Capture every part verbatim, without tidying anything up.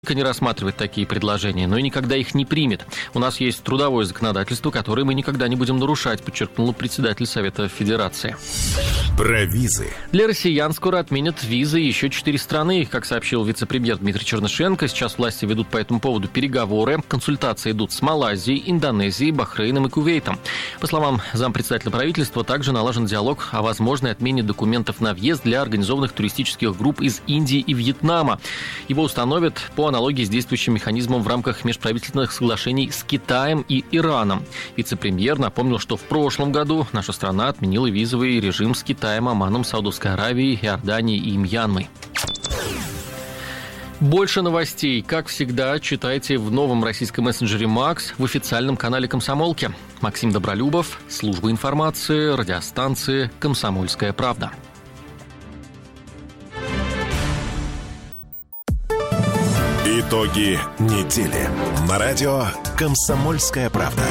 не рассматривает такие предложения, но и никогда их не примет. У нас есть трудовое законодательство, которое мы никогда не будем нарушать, подчеркнул председатель Совета Федерации. Про визы. Для россиян скоро отменят визы еще четыре страны. Как сообщил вице-премьер Дмитрий Чернышенко, сейчас власти ведут по этому поводу переговоры. Консультации идут с Малайзией, Индонезией, Бахрейном и Кувейтом. По словам зампредседателя правительства, также налажен диалог о возможной отмене документов на въезд для организованных туристических групп из Индии и Вьетнама. Его установят по аналогии с действующим механизмом в рамках межправительственных соглашений с Китаем и Ираном. Вице-премьер напомнил, что в прошлом году наша страна отменила визовый режим с Китаем, Оманом, Саудовской Аравией, Иорданией и Мьянмой. Больше новостей, как всегда, читайте в новом российском мессенджере «Макс» в официальном канале «Комсомолки». Максим Добролюбов, служба информации, радиостанции «Комсомольская правда». Итоги недели на радио «Комсомольская правда».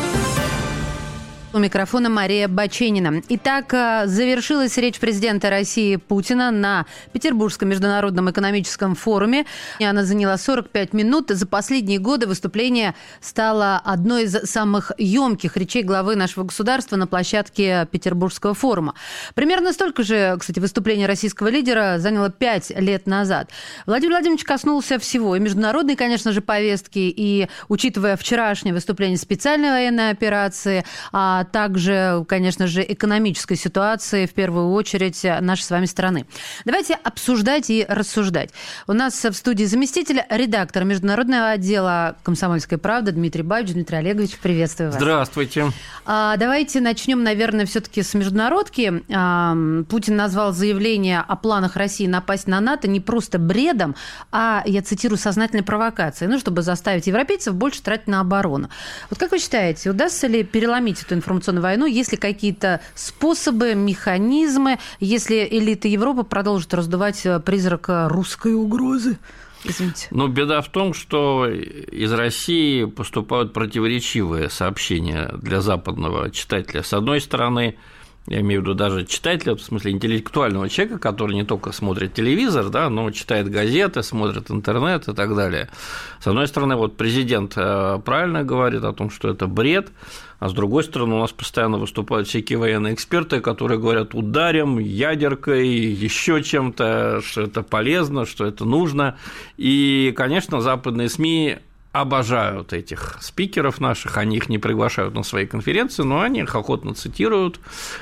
У микрофона Мария Баченина. Итак, завершилась речь президента России Путина на Петербургском международном экономическом форуме. Она заняла сорок пять минут. За последние годы выступление стало одной из самых емких речей главы нашего государства на площадке Петербургского форума. Примерно столько же, кстати, выступление российского лидера заняло пять лет назад. Владимир Владимирович коснулся всего. И международной, конечно же, повестки, и, учитывая вчерашнее выступление специальной военной операции, а также, конечно же, экономической ситуации, в первую очередь, нашей с вами страны. Давайте обсуждать и рассуждать. У нас в студии заместитель редактора международного отдела «Комсомольской правды» Дмитрий Бабич. Дмитрий Олегович, приветствую вас. Здравствуйте. А, давайте начнем, наверное, все-таки с международки. А, Путин назвал заявление о планах России напасть на НАТО не просто бредом, а, я цитирую, сознательной провокацией, ну, чтобы заставить европейцев больше тратить на оборону. Вот как вы считаете, удастся ли переломить эту информацию? информационную войну, есть ли какие-то способы, механизмы, если элита Европы продолжит раздувать призрак русской угрозы? Извините. Ну, беда в том, что из России поступают противоречивые сообщения для западного читателя. С одной стороны, я имею в виду даже читателя, в смысле интеллектуального человека, который не только смотрит телевизор, да, но читает газеты, смотрит интернет и так далее. С одной стороны, вот президент правильно говорит о том, что это бред, а с другой стороны, у нас постоянно выступают всякие военные эксперты, которые говорят: ударим ядеркой, еще чем-то, что это полезно, что это нужно. И, конечно, западные СМИ обожают этих спикеров наших, они их не приглашают на свои конференции, но они их охотно цитируют,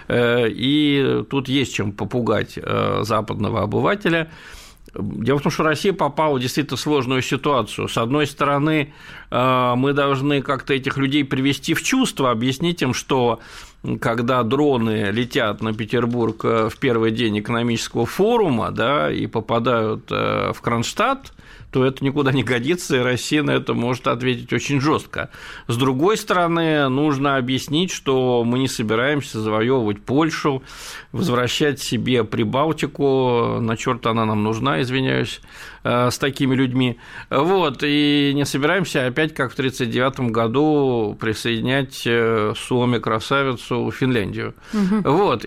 и тут есть чем попугать западного обывателя. Дело в том, что Россия попала действительно в сложную ситуацию. С одной стороны, мы должны как-то этих людей привести в чувство, объяснить им, что когда дроны летят на Петербург в первый день экономического форума, да, и попадают в Кронштадт, то это никуда не годится, и Россия на это может ответить очень жестко. С другой стороны, нужно объяснить, что мы не собираемся завоевывать Польшу, возвращать себе Прибалтику, на чёрт она нам нужна, извиняюсь, с такими людьми, вот, и не собираемся опять, как в тысяча девятьсот тридцать девятом году, присоединять Суоми-красавицу Финляндию. Угу. Вот,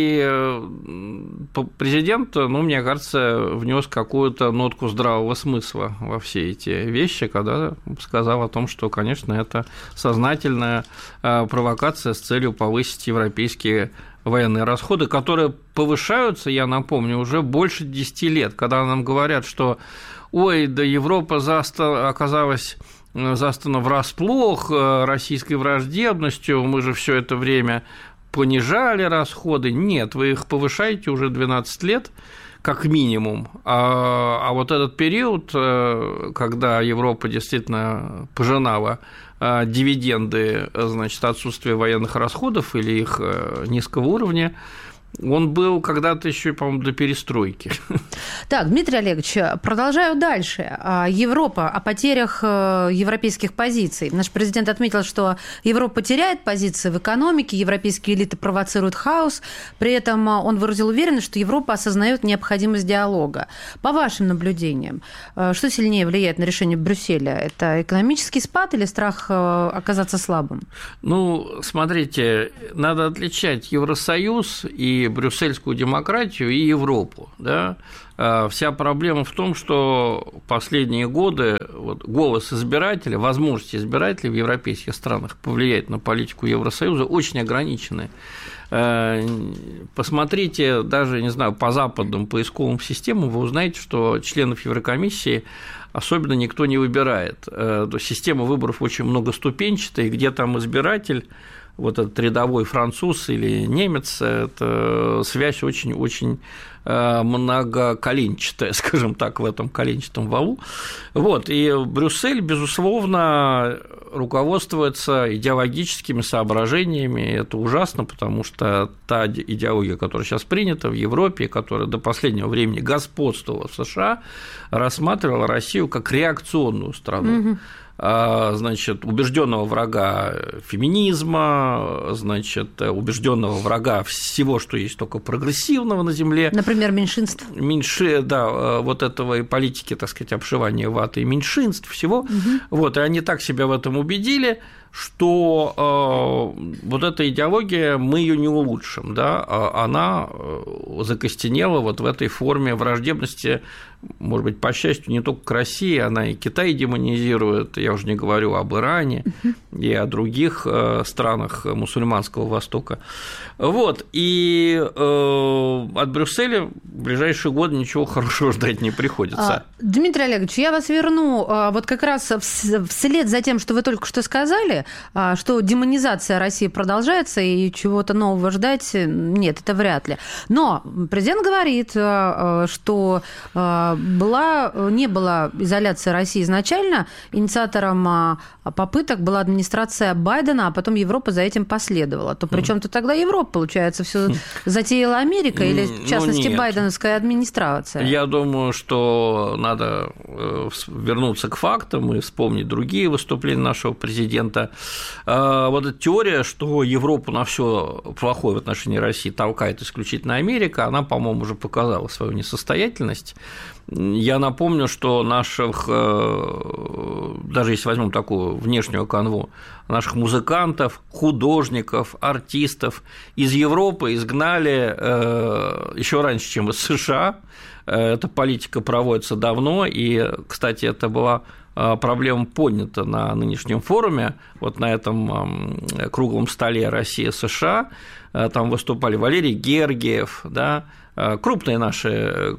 и президент, ну, мне кажется, внес какую-то нотку здравого смысла во все эти вещи, когда сказал о том, что, конечно, это сознательная провокация с целью повысить европейские военные расходы, которые повышаются, я напомню, уже больше десяти лет, когда нам говорят, что ой, да Европа заста... оказалась застана врасплох российской враждебностью, мы же все это время понижали расходы. Нет, вы их повышаете уже двенадцать лет, как минимум, а, а вот этот период, когда Европа действительно пожинала дивиденды, значит, отсутствия военных расходов или их низкого уровня, он был когда-то еще, по-моему, до перестройки. Так, Дмитрий Олегович, продолжаю дальше. Европа, о потерях европейских позиций. Наш президент отметил, что Европа теряет позиции в экономике, европейские элиты провоцируют хаос. При этом он выразил уверенность, что Европа осознает необходимость диалога. По вашим наблюдениям, что сильнее влияет на решение Брюсселя? Это экономический спад или страх оказаться слабым? Ну, смотрите, надо отличать Евросоюз и брюссельскую демократию и Европу. Да? Вся проблема в том, что последние годы вот, голос избирателя, возможности избирателей в европейских странах повлиять на политику Евросоюза очень ограничены. Посмотрите, даже, не знаю, по западным поисковым системам, вы узнаете, что членов Еврокомиссии особенно никто не выбирает. То есть система выборов очень многоступенчатая, и где там избиратель, вот этот рядовой француз или немец, это связь очень-очень многоколенчатая, скажем так, в этом коленчатом валу. Вот, и Брюссель, безусловно, руководствуется идеологическими соображениями, и это ужасно, потому что та идеология, которая сейчас принята в Европе, которая до последнего времени господствовала в США, рассматривала Россию как реакционную страну. Угу. Значит, убежденного врага феминизма, значит, убежденного врага всего, что есть только прогрессивного на земле. Например, меньшинств. Меньше, да, вот этого и политики, так сказать, обшивания ваты и меньшинств, всего. Угу. Вот, и они так себя в этом убедили, что э, вот эта идеология, мы ее не улучшим, да, она закостенела вот в этой форме враждебности, может быть, по счастью, не только к России, она и Китай демонизирует, я уже не говорю об Иране и о других странах мусульманского Востока. Вот, и э, от Брюсселя в ближайшие годы ничего хорошего ждать не приходится. Дмитрий Олегович, я вас верну вот как раз вслед за тем, что вы только что сказали, что демонизация России продолжается и чего-то нового ждать нет, это вряд ли. Но президент говорит, что была, не была изоляция России изначально, инициатором попыток была администрация Байдена, а потом Европа за этим последовала. То при чем-то тогда Европа, получается, все затеяла Америка или, в частности, ну, байденовская администрация? Я думаю, что надо вернуться к фактам и вспомнить другие выступления нашего президента. Вот эта теория, что Европу на все плохое в отношении России толкает исключительно Америка, она, по-моему, уже показала свою несостоятельность. Я напомню, что наших, даже если возьмем такую внешнюю канву, наших музыкантов, художников, артистов из Европы изгнали еще раньше, чем из США. Эта политика проводится давно, и, кстати, это была проблема поднята на нынешнем форуме, вот на этом круглом столе Россия-США, там выступали Валерий Гергиев, да, крупные наши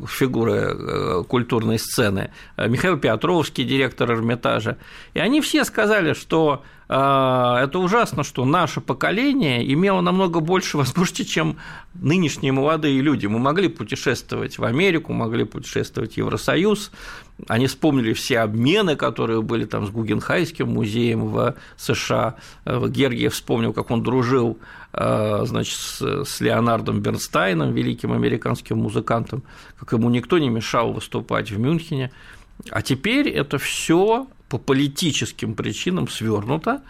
фигуры культурной сцены, Михаил Петровский, директор Эрмитажа, и они все сказали, что это ужасно, что наше поколение имело намного больше возможностей, чем нынешние молодые люди. Мы могли путешествовать в Америку, могли путешествовать в Евросоюз. Они вспомнили все обмены, которые были там с Гугенхаймским музеем в США. Гергиев вспомнил, как он дружил, значит, с Леонардом Бернстайном, великим американским музыкантом, как ему никто не мешал выступать в Мюнхене. А теперь это все по политическим причинам свернуто,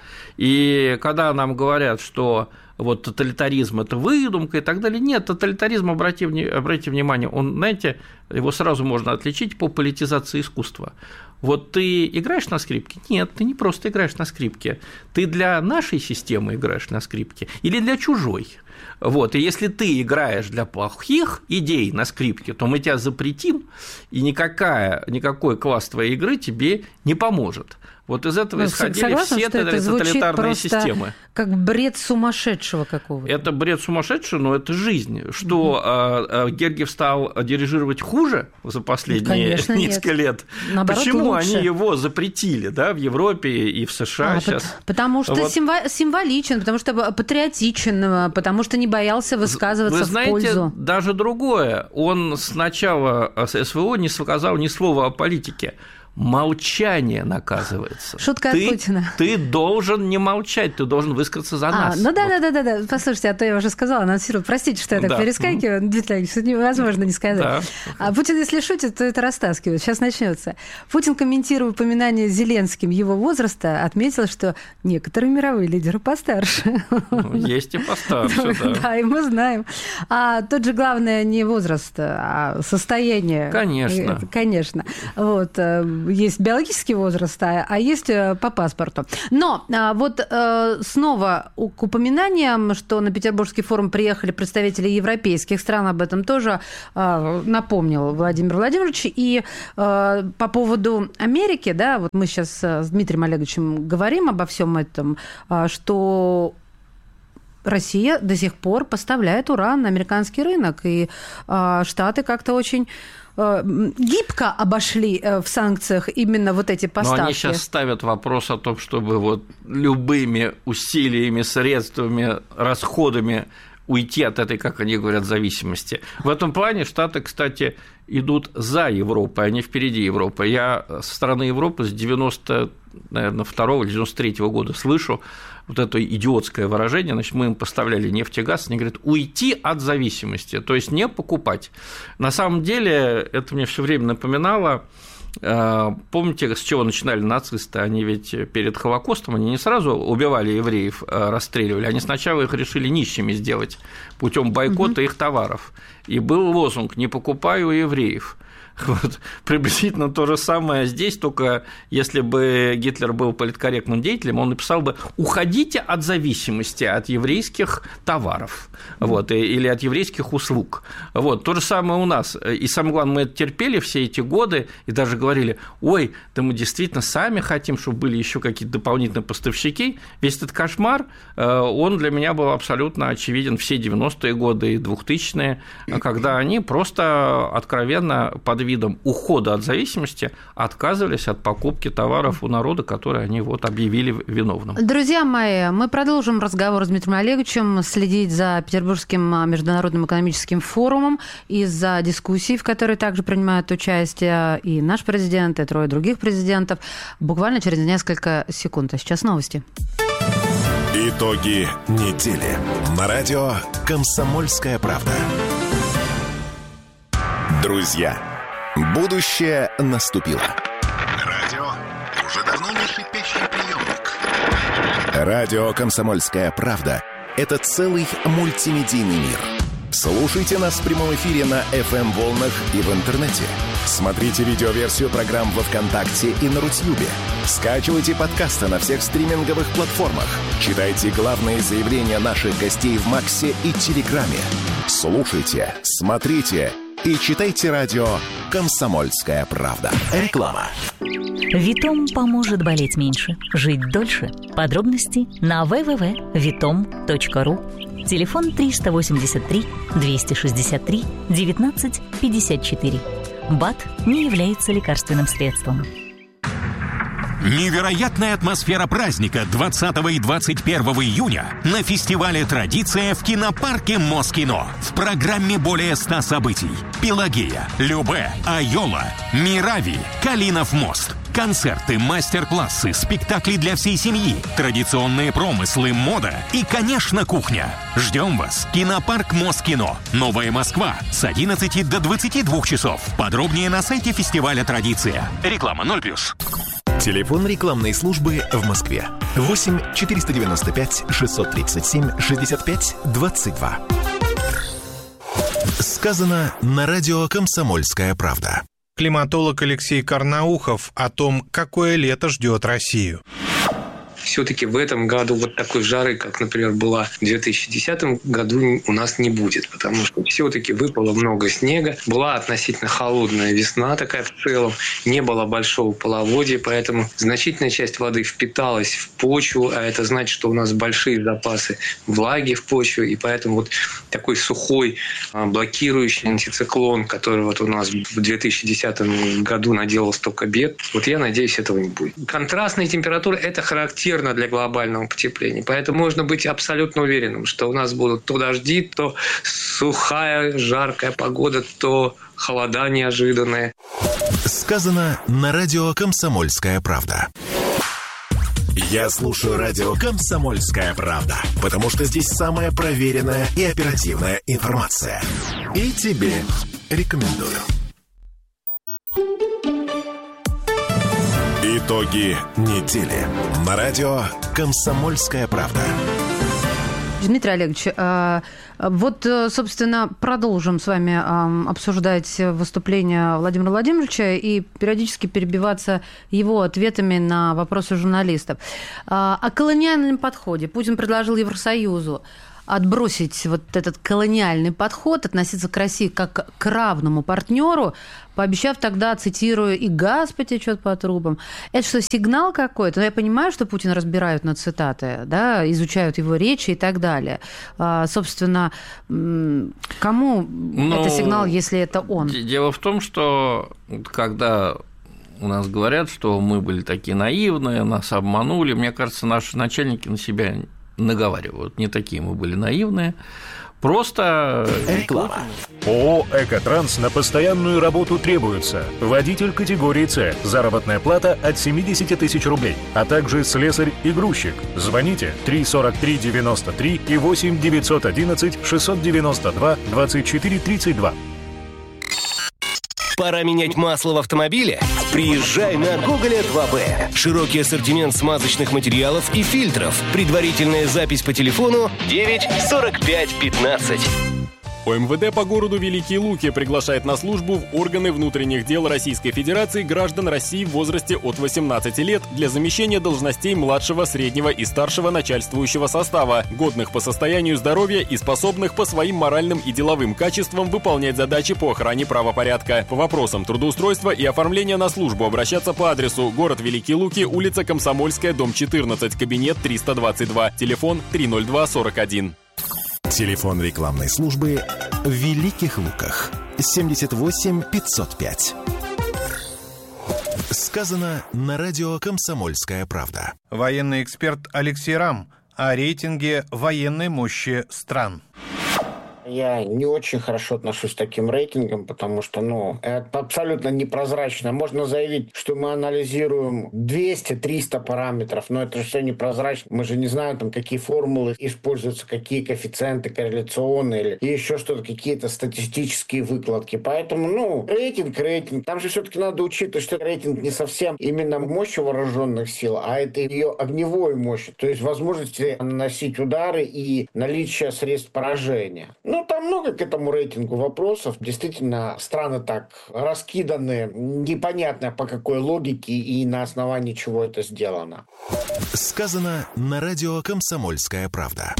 и когда нам говорят, что вот тоталитаризм – это выдумка и так далее, нет, тоталитаризм, обратите, обратите внимание, он, знаете, его сразу можно отличить по политизации искусства. Вот ты играешь на скрипке? Нет, ты не просто играешь на скрипке, ты для нашей системы играешь на скрипке или для чужой. Вот, и если ты играешь для плохих идей на скрипке, то мы тебя запретим, и никакая, никакой класс твоей игры тебе не поможет. Вот из этого ну, исходили согласна, все тоталитарные системы. Как бред сумасшедшего какого-то. Это бред сумасшедшего, но это жизнь. Что угу. Гергиев стал дирижировать хуже за последние Конечно, несколько нет. лет? Наоборот, почему лучше. Они его запретили, да, в Европе и в США а, сейчас? Потому что вот. символичен, потому что патриотичен, потому что не боялся высказываться Вы знаете, в пользу. Даже другое. Он сначала с СВО не сказал ни слова о политике. Молчание наказывается. Шутка ты, от Путина. Ты должен не молчать, ты должен высказаться за а, нас. Ну да, вот. да, да, да, да. Послушайте, а то я уже сказала, анонсировала. Простите, что я так да. перескакиваю, Дмитрий Олегович, это невозможно не сказать. Да. А Путин, если шутит, то это растаскивает. Сейчас начнется. Путин, комментируя упоминание Зеленским его возраста, отметил, что некоторые мировые лидеры постарше. Ну, есть и постарше, да. Да, и мы знаем. А тут же главное не возраст, а состояние. Конечно. Конечно. Вот. есть биологический возраст, а есть по паспорту. Но вот снова к упоминаниям, что на Петербургский форум приехали представители европейских стран, об этом тоже напомнил Владимир Владимирович. И по поводу Америки, да, вот мы сейчас с Дмитрием Олеговичем говорим обо всем этом, что Россия до сих пор поставляет уран на американский рынок, и э, Штаты как-то очень э, гибко обошли э, в санкциях именно вот эти поставки. Но они сейчас ставят вопрос о том, чтобы вот любыми усилиями, средствами, расходами уйти от этой, как они говорят, зависимости. В этом плане Штаты, кстати, идут за Европой, а не впереди Европы. Я со стороны Европы с девяносто второго или девяносто третьего года слышу вот это идиотское выражение, значит, мы им поставляли нефть и газ, они говорят, уйти от зависимости, то есть не покупать. На самом деле, это мне все время напоминало, помните, с чего начинали нацисты? Они ведь перед Холокостом, они не сразу убивали евреев, расстреливали, они сначала их решили нищими сделать путем бойкота угу. их товаров. И был лозунг «Не покупай у евреев». Вот. Приблизительно то же самое здесь, только если бы Гитлер был политкорректным деятелем, он написал бы «Уходите от зависимости от еврейских товаров вот, или от еврейских услуг». Вот. То же самое у нас. И самое главное, мы это терпели все эти годы и даже говорили «Ой, да мы действительно сами хотим, чтобы были еще какие-то дополнительные поставщики». Весь этот кошмар, он для меня был абсолютно очевиден все девяностые годы и двухтысячные, когда они просто откровенно под видом ухода от зависимости отказывались от покупки товаров у народа, которые они вот объявили виновным. Друзья мои, мы продолжим разговор с Дмитрием Олеговичем, следить за Петербургским международным экономическим форумом и за дискуссией, в которой также принимают участие и наш президент, и трое других президентов, буквально через несколько секунд. А сейчас новости. Итоги недели. На радио «Комсомольская правда». Друзья, будущее наступило. Радио уже давно не шипящий приемник. Радио «Комсомольская правда» — это целый мультимедийный мир. Слушайте нас в прямом эфире на эф эм-волнах и в интернете. Смотрите видеоверсию программ во ВКонтакте и на Рутьюбе. Скачивайте подкасты на всех стриминговых платформах. Читайте главные заявления наших гостей в Максе и Телеграме. Слушайте, смотрите и читайте радио «Комсомольская правда». Реклама. Витом поможет болеть меньше, жить дольше. Подробности на дабл ю дабл ю дабл ю точка витом точка ру. Телефон триста восемьдесят три двести шестьдесят три девятнадцать пятьдесят четыре. БАД не является лекарственным средством. Невероятная атмосфера праздника двадцатого и двадцать первого июня на фестивале «Традиция» в кинопарке Москино. В программе более ста событий. Пелагея, Любэ, Айола, Мирави, Калинов мост. Концерты, мастер-классы, спектакли для всей семьи, традиционные промыслы, мода и, конечно, кухня. Ждем вас. Кинопарк Москино. Новая Москва. С одиннадцати до двадцати двух часов. Подробнее на сайте фестиваля «Традиция». Реклама ноль плюс. Телефон рекламной службы в Москве. восемь четыреста девяносто пять шестьсот тридцать семь шестьдесят пять двадцать два. Сказано на радио «Комсомольская правда». Климатолог Алексей Карнаухов о том, какое лето ждет Россию. Все-таки в этом году вот такой жары, как, например, была в две тысячи десятом году, у нас не будет, потому что все-таки выпало много снега, была относительно холодная весна такая в целом, не было большого половодья, поэтому значительная часть воды впиталась в почву, а это значит, что у нас большие запасы влаги в почве, и поэтому вот такой сухой блокирующий антициклон, который вот у нас в две тысячи десятом году наделал столько бед, вот я надеюсь, этого не будет. Контрастные температуры – это характерно для глобального потепления. Поэтому можно быть абсолютно уверенным, что у нас будут то дожди, то сухая, жаркая погода, то холода неожиданные. Сказано на радио «Комсомольская правда». Я слушаю радио «Комсомольская правда», потому что здесь самая проверенная и оперативная информация. И тебе рекомендую. Итоги недели на радио «Комсомольская правда». Дмитрий Олегович, вот, собственно, продолжим с вами обсуждать выступление Владимира Владимировича и периодически перебиваться его ответами на вопросы журналистов. О колониальном подходе Путин предложил Евросоюзу отбросить вот этот колониальный подход, относиться к России как к равному партнеру, пообещав тогда, цитирую, и газ потечет по трубам. Это что, сигнал какой-то? Но я понимаю, что Путина разбирают на цитаты, да, изучают его речи и так далее. А, собственно, кому ну, это сигнал, если это он? Дело в том, что когда у нас говорят, что мы были такие наивные, нас обманули, мне кажется, наши начальники на себя наговаривают. Не такие мы были наивные. Просто реклама. ООО «Экотранс» на постоянную работу требуется. Водитель категории С. Заработная плата от семьдесят тысяч рублей. А также слесарь и грузчик. Звоните три сорок три девяносто три и восемь девятьсот одиннадцать шестьсот девяносто два двадцать четыре тридцать два. Пора менять масло в автомобиле? Приезжай на Гоголя два бэ. Широкий ассортимент смазочных материалов и фильтров. Предварительная запись по телефону девять сорок пять пятнадцать. ОМВД по городу Великие Луки приглашает на службу в органы внутренних дел Российской Федерации граждан России в возрасте от восемнадцати лет для замещения должностей младшего, среднего и старшего начальствующего состава, годных по состоянию здоровья и способных по своим моральным и деловым качествам выполнять задачи по охране правопорядка. По вопросам трудоустройства и оформления на службу обращаться по адресу: город Великие Луки, улица Комсомольская, дом четырнадцать, кабинет триста двадцать два, телефон три ноль два сорок один. Телефон рекламной службы в Великих Луках семьдесят восемь пятьсот пять. Сказано на радио «Комсомольская правда». Военный эксперт Алексей Рам о рейтинге военной мощи стран. Я не очень хорошо отношусь к таким рейтингам, потому что, ну, это абсолютно непрозрачно. Можно заявить, что мы анализируем двести-триста параметров, но это же все непрозрачно. Мы же не знаем, там, какие формулы используются, какие коэффициенты корреляционные или еще что-то, какие-то статистические выкладки. Поэтому, ну, рейтинг, рейтинг. Там же все-таки надо учитывать, что рейтинг не совсем именно мощь вооруженных сил, а это ее огневой мощь, то есть возможности наносить удары и наличие средств поражения. Ну, там много к этому рейтингу вопросов. Действительно, страны так раскиданы, непонятно по какой логике и на основании чего это сделано. Сказано на радио «Комсомольская правда».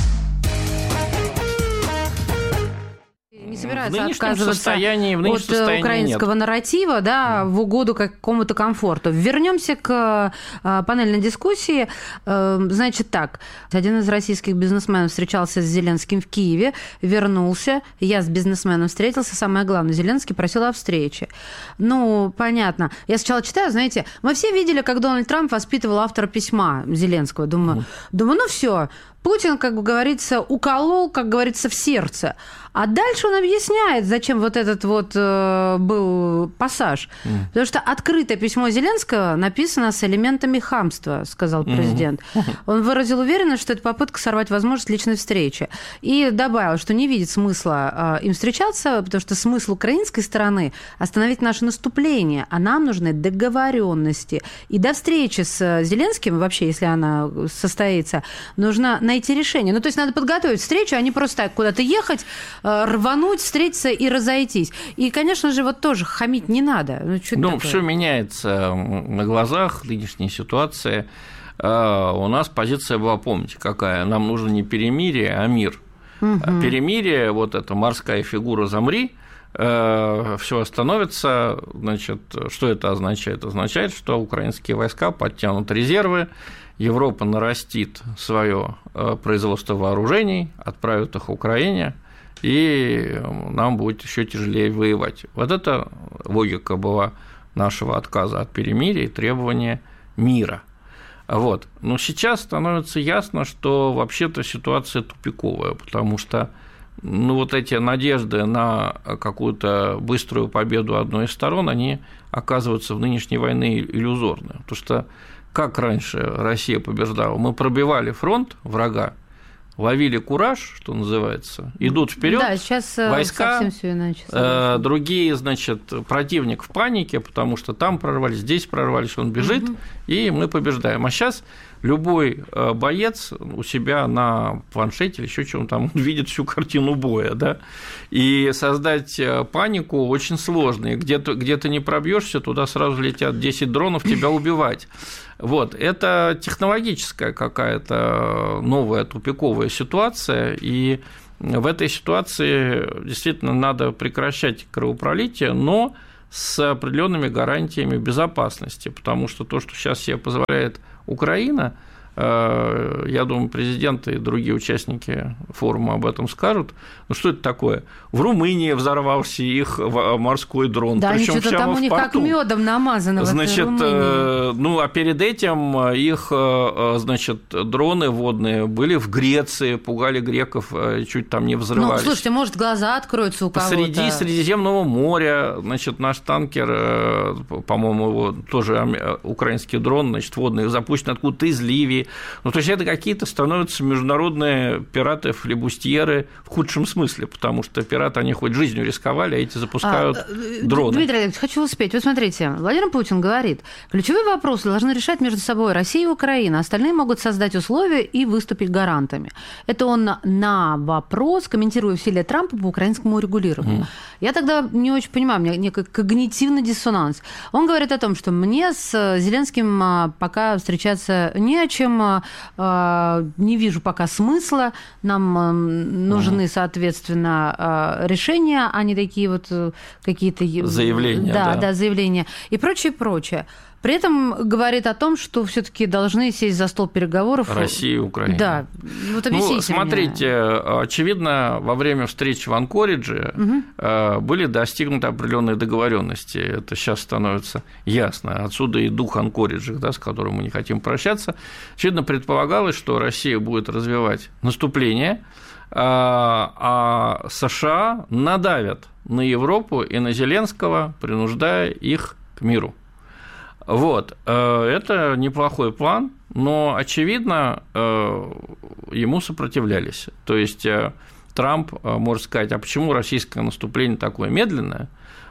Не собирается отказываться от украинского нет. нарратива, да, в угоду какому-то комфорту. Вернемся к панельной дискуссии. Значит так, один из российских бизнесменов встречался с Зеленским в Киеве, вернулся, я с бизнесменом встретился, самое главное, Зеленский просил о встрече. Ну, понятно. Я сначала читаю, знаете, мы все видели, как Дональд Трамп воспитывал автора письма Зеленского. Думаю, mm. думаю ну все, Путин, как говорится, уколол, как говорится, в сердце. А дальше он объясняет, зачем вот этот вот э, был пассаж. Mm. Потому что открытое письмо Зеленского написано с элементами хамства, сказал президент. Mm-hmm. Он выразил уверенность, что это попытка сорвать возможность личной встречи. И добавил, что не видит смысла э, им встречаться, потому что смысл украинской стороны – остановить наше наступление, а нам нужны договоренности. И до встречи с Зеленским, вообще, если она состоится, нужно найти решение. Ну, то есть надо подготовить встречу, а не просто так куда-то ехать, рвануть, встретиться и разойтись. И, конечно же, вот тоже хамить не надо. Ну, ну все меняется на глазах, нынешней ситуации. У нас позиция была, помните, какая? Нам нужно не перемирие, а мир. Угу. Перемирие, вот эта морская фигура «замри», все остановится. Значит, что это означает? Означает, что украинские войска подтянут резервы, Европа нарастит свое производство вооружений, отправит их в Украине, и нам будет еще тяжелее воевать. Вот это логика была нашего отказа от перемирия и требования мира. Вот. Но сейчас становится ясно, что вообще-то ситуация тупиковая, потому что ну, вот эти надежды на какую-то быструю победу одной из сторон, они оказываются в нынешней войне иллюзорны. Потому что как раньше Россия побеждала? Мы пробивали фронт врага, ловили кураж, что называется, идут вперед. Да, сейчас войска, совсем все иначе. Э, другие, значит, противник в панике, потому что там прорвались, здесь прорвались, он бежит, угу. и мы побеждаем. А сейчас любой боец у себя на планшете или еще чем-то там видит всю картину боя, да, и создать панику очень сложно, и где-то, где-то не пробьешься, туда сразу летят десять дронов тебя убивать. Вот, это технологическая какая-то новая тупиковая ситуация, и в этой ситуации действительно надо прекращать кровопролитие, но с определенными гарантиями безопасности, потому что то, что сейчас себе позволяет Украина, я думаю, президент и другие участники форума об этом скажут. Ну, что это такое? В Румынии взорвался их морской дрон. Да, они что-то там у них как медом намазано. Значит, ну, а перед этим их, значит, дроны водные были в Греции, пугали греков, чуть там не взрывались. Ну, слушайте, может, глаза откроются у кого-то. Посреди Средиземного моря, значит, наш танкер, по-моему, его тоже украинский дрон, значит, водный, запущен откуда-то из Ливии. Ну, то есть это какие-то становятся международные пираты-флебустьеры в худшем смысле, потому что пираты, они хоть жизнью рисковали, а эти запускают а, дроны. Дмитрий Олегович, хочу успеть. Вот смотрите, Владимир Путин говорит, ключевые вопросы должны решать между собой Россия и Украина, остальные могут создать условия и выступить гарантами. Это он на вопрос, комментируя усилия Трампа по украинскому урегулированию. Mm. Я тогда не очень понимаю, у меня некий когнитивный диссонанс. Он говорит о том, что мне с Зеленским пока встречаться не о чем, не вижу пока смысла, нам нужны, соответственно, решения, а не такие вот какие-то... Заявления. Да, да, да, заявления. И прочее, прочее. При этом говорит о том, что все-таки должны сесть за стол переговоров Россия и Украина. Да, вот объясните. Ну, смотрите, мне. Очевидно, во время встречи в Анкоридже угу. были достигнуты определенные договоренности. Это сейчас становится ясно. Отсюда и дух Анкориджа, да, с которым мы не хотим прощаться. Очевидно, предполагалось, что Россия будет развивать наступление, а США надавят на Европу и на Зеленского, принуждая их к миру. Вот, это неплохой план, но, очевидно, ему сопротивлялись. То есть Трамп может сказать, а почему российское наступление такое медленное,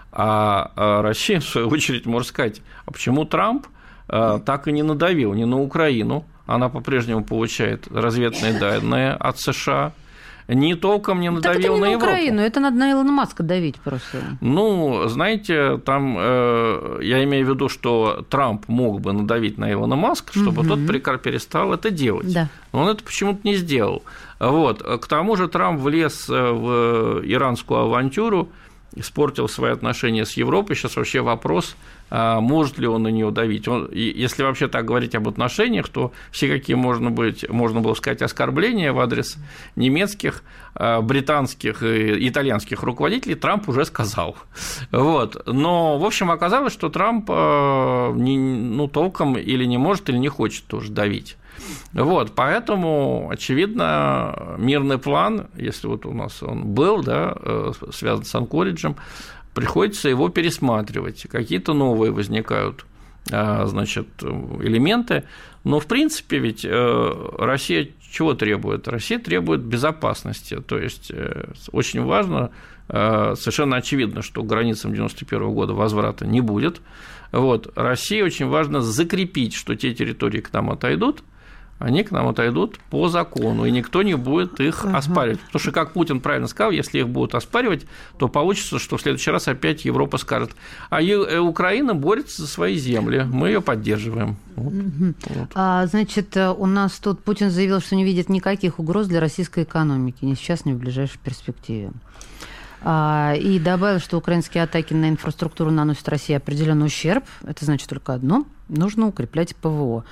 а Россия, в свою очередь, может сказать, а почему Трамп так и не надавил ни на Украину, она по-прежнему получает разведные данные от США, ни толком не надавил на, на Европу. Украину, это надо на Илона Маска давить просто. Ну, знаете, там э, я имею в виду, что Трамп мог бы надавить на Илона Маска, чтобы угу. тот перестал это делать. Да. Но он это почему-то не сделал. Вот. К тому же Трамп влез в иранскую авантюру, испортил свои отношения с Европой. Сейчас вообще вопрос, может ли он на нее давить. Он, если вообще так говорить об отношениях, то все, какие можно, быть, можно было сказать оскорбления в адрес немецких, британских и итальянских руководителей, Трамп уже сказал. Вот. Но, в общем, оказалось, что Трамп не, ну, толком или не может, или не хочет тоже давить. Вот, поэтому, очевидно, мирный план, если вот у нас он был, да, связан с Анкориджем, приходится его пересматривать, какие-то новые возникают, значит, элементы, но, в принципе, ведь Россия чего требует? Россия требует безопасности, то есть очень важно, совершенно очевидно, что к границам девяносто первого года возврата не будет. Вот, России очень важно закрепить, что те территории к нам отойдут, они к нам отойдут по закону, и никто не будет их ага. оспаривать. Потому что, как Путин правильно сказал, если их будут оспаривать, то получится, что в следующий раз опять Европа скажет, а Украина борется за свои земли, мы ее поддерживаем. Вот. Вот. А, значит, у нас тут Путин заявил, что не видит никаких угроз для российской экономики, ни сейчас, ни в ближайшей перспективе. И добавил, что украинские атаки на инфраструктуру наносят России определенный ущерб. Это значит только одно – нужно укреплять ПВО.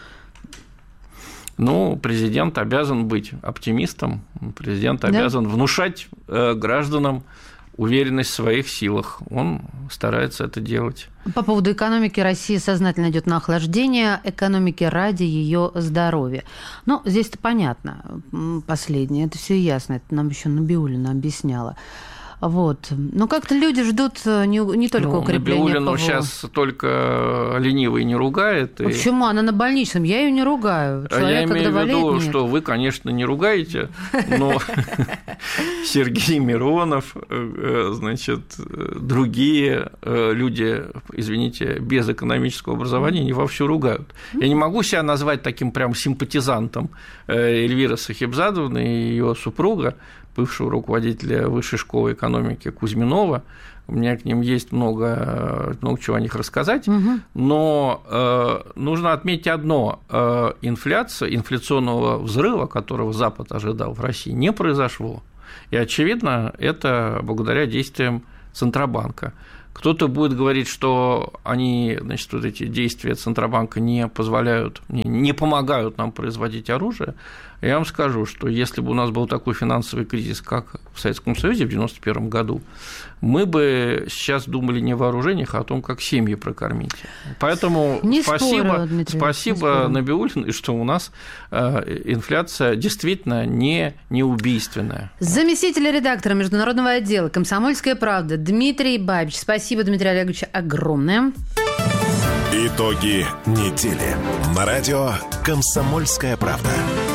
Ну, президент обязан быть оптимистом, президент обязан да. внушать гражданам уверенность в своих силах. Он старается это делать. По поводу экономики, Россия сознательно идет на охлаждение экономики ради ее здоровья. Ну, здесь-то понятно. Последнее, это все ясно. Это нам еще Набиуллина объясняла. Вот. Но как-то люди ждут не, не только ну, укрепления ПВО. ПВО. Сейчас только ленивый не ругает. И... Почему? Она на больничном. Я ее не ругаю. Человек, я имею в виду, нет. что вы, конечно, не ругаете, но Сергей Миронов, значит, другие люди, извините, без экономического образования не вовсю ругают. Я не могу себя назвать таким прям симпатизантом Эльвиры Сахибзадовны и ее супруга, бывшего руководителя Высшей школы экономики Кузьминова. У меня к ним есть много, много чего о них рассказать, угу. но э, нужно отметить одно. Э, инфляция, инфляционного взрыва, которого Запад ожидал в России, не произошло. И, очевидно, это благодаря действиям Центробанка. Кто-то будет говорить, что они, значит, вот эти действия Центробанка не позволяют, не помогают нам производить оружие. Я вам скажу, что если бы у нас был такой финансовый кризис, как в Советском Союзе в девяносто первом году, мы бы сейчас думали не о вооружениях, а о том, как семьи прокормить. Поэтому не спасибо, спорю, Дмитрий, спасибо Набиуллиной, что у нас инфляция действительно не, не убийственная. Заместитель редактора международного отдела «Комсомольская правда» Дмитрий Бабич. Спасибо, Дмитрий Олегович, огромное. Итоги недели. На радио «Комсомольская правда».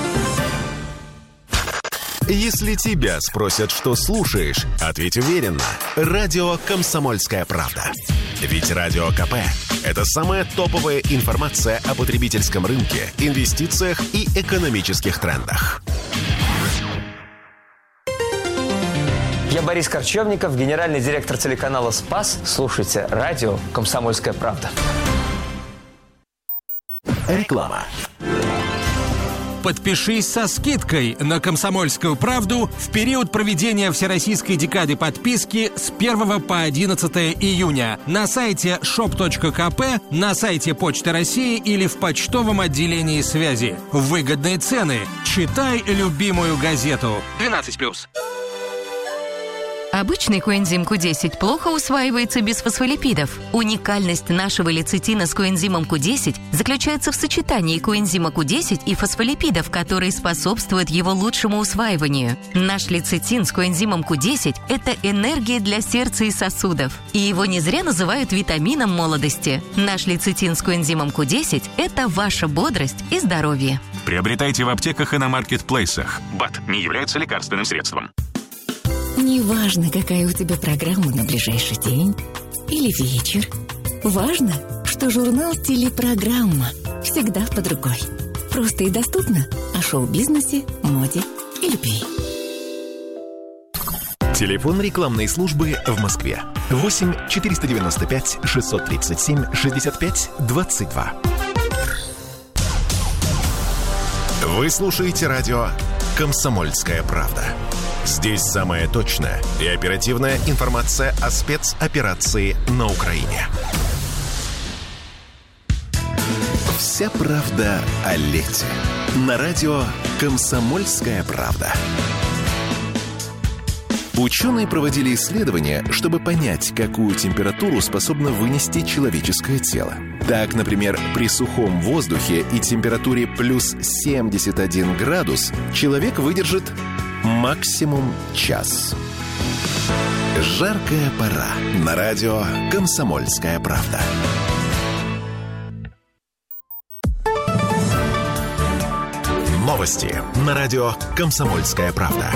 Если тебя спросят, что слушаешь, ответь уверенно. Радио «Комсомольская правда». Ведь Радио КП – это самая топовая информация о потребительском рынке, инвестициях и экономических трендах. Я Борис Корчевников, генеральный директор телеканала «Спас». Слушайте радио «Комсомольская правда». Реклама. Подпишись со скидкой на «Комсомольскую правду» в период проведения Всероссийской декады подписки с первого по одиннадцатое июня на сайте шоп точка ка пэ, на сайте Почты России или в почтовом отделении связи. Выгодные цены. Читай любимую газету. двенадцать плюс. Обычный коэнзим ку десять плохо усваивается без фосфолипидов. Уникальность нашего лецитина с коэнзимом ку десять заключается в сочетании коэнзима ку десять и фосфолипидов, которые способствуют его лучшему усваиванию. Наш лецитин с коэнзимом ку десять – это энергия для сердца и сосудов. И его не зря называют витамином молодости. Наш лецитин с коэнзимом ку десять – это ваша бодрость и здоровье. Приобретайте в аптеках и на маркетплейсах. БАД не является лекарственным средством. Неважно, какая у тебя программа на ближайший день или вечер. Важно, что журнал «Телепрограмма» всегда под рукой. Просто и доступно о шоу-бизнесе, моде и любви. Телефон рекламной службы в Москве. восемь четыреста девяносто пять шестьсот тридцать семь шестьдесят пять двадцать два. Вы слушаете радио «Комсомольская правда». Здесь самая точная и оперативная информация о спецоперации на Украине. Вся правда о лете. На радио «Комсомольская правда». Ученые проводили исследования, чтобы понять, какую температуру способно вынести человеческое тело. Так, например, при сухом воздухе и температуре плюс семьдесят один градус человек выдержит максимум час. Жаркая пора. На радио «Комсомольская правда». Новости на радио «Комсомольская правда».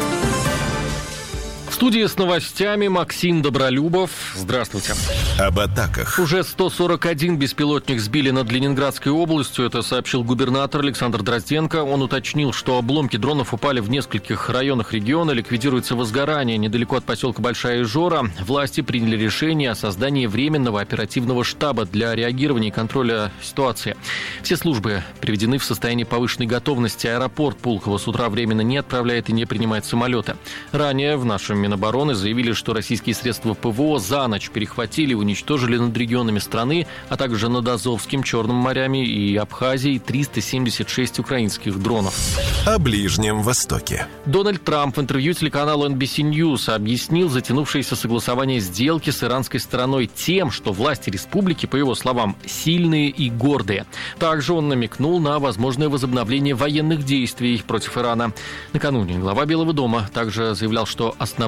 В студии с новостями Максим Добролюбов. Здравствуйте. Об атаках. Уже сто сорок один беспилотник сбили над Ленинградской областью. Это сообщил губернатор Александр Дрозденко. Он уточнил, что обломки дронов упали в нескольких районах региона. Ликвидируется возгорание недалеко от поселка Большая Ижора. Власти приняли решение о создании временного оперативного штаба для реагирования и контроля ситуации. Все службы приведены в состояние повышенной готовности. Аэропорт Пулково с утра временно не отправляет и не принимает самолеты. Ранее в нашем Минобороны заявили, что российские средства ПВО за ночь перехватили и уничтожили над регионами страны, а также над Азовским, Черным морями и Абхазией триста семьдесят шесть украинских дронов. О Ближнем Востоке. Дональд Трамп в интервью телеканалу эн би си News объяснил затянувшееся согласование сделки с иранской стороной тем, что власти республики, по его словам, сильные и гордые. Также он намекнул на возможное возобновление военных действий против Ирана. Накануне глава Белого дома также заявлял, что основные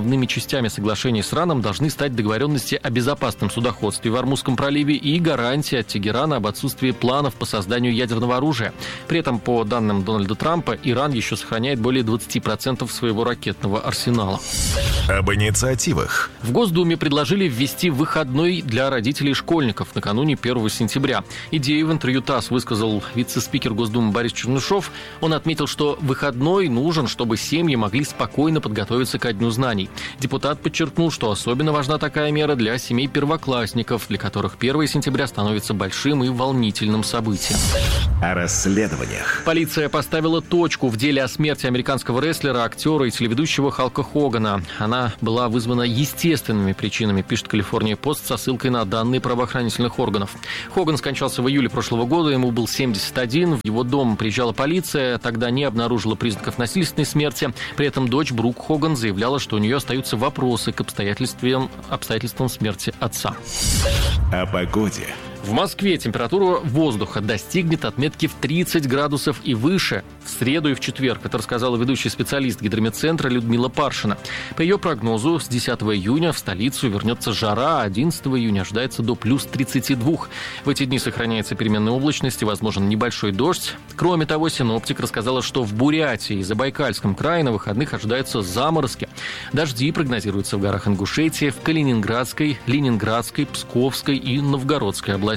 составными частями соглашений с Ираном должны стать договоренности о безопасном судоходстве в Ормузском проливе и гарантии от Тегерана об отсутствии планов по созданию ядерного оружия. При этом, по данным Дональда Трампа, Иран еще сохраняет более двадцать процентов своего ракетного арсенала. Об инициативах. В Госдуме предложили ввести выходной для родителей школьников накануне первого сентября. Идею в интервью ТАСС высказал вице-спикер Госдумы Борис Чернышов. Он отметил, что выходной нужен, чтобы семьи могли спокойно подготовиться ко Дню знаний. Депутат подчеркнул, что особенно важна такая мера для семей первоклассников, для которых первого сентября становится большим и волнительным событием. О расследованиях. Полиция поставила точку в деле о смерти американского рестлера, актера и телеведущего Халка Хогана. Она была вызвана естественными причинами, пишет Калифорния Пост со ссылкой на данные правоохранительных органов. Хоган скончался в июле прошлого года, ему был семьдесят один. В его дом приезжала полиция, тогда не обнаружила признаков насильственной смерти. При этом дочь Брук Хоган заявляла, что у нее остаются вопросы к обстоятельствам, обстоятельствам смерти отца. О погоде. В Москве температура воздуха достигнет отметки в тридцать градусов и выше в среду и в четверг. Это рассказала ведущий специалист гидрометцентра Людмила Паршина. По ее прогнозу, с десятого июня в столицу вернется жара, а одиннадцатого июня ожидается до плюс тридцати двух. В эти дни сохраняется переменная облачность и возможен небольшой дождь. Кроме того, синоптик рассказала, что в Бурятии и Забайкальском крае на выходных ожидаются заморозки. Дожди прогнозируются в горах Ингушетии, в Калининградской, Ленинградской, Псковской и Новгородской областях.